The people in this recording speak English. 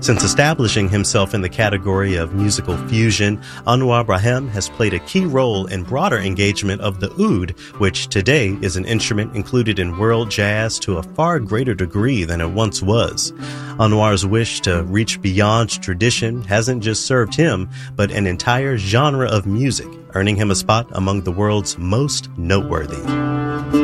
Since establishing himself in the category of musical fusion, Anwar Brahim has played a key role in broader engagement of the oud, which today is an instrument included in world jazz to a far greater degree than it once was. Anwar's wish to reach beyond tradition hasn't just served him, but an entire genre of music, earning him a spot among the world's most noteworthy.